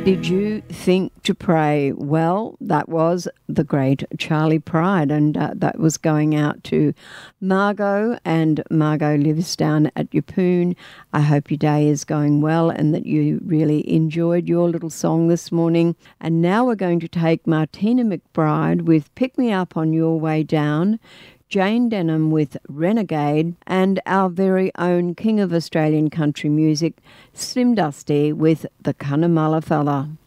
Did you think to pray? Well, that was the great Charlie Pride, and that was going out to Margot, and Margot lives down at Yeppoon. I hope your day is going well and that you really enjoyed your little song this morning. And now we're going to take Martina McBride with Pick Me Up on Your Way Down, Jane Denham with Renegade, and our very own King of Australian country music, Slim Dusty with The Cunnamulla Fella.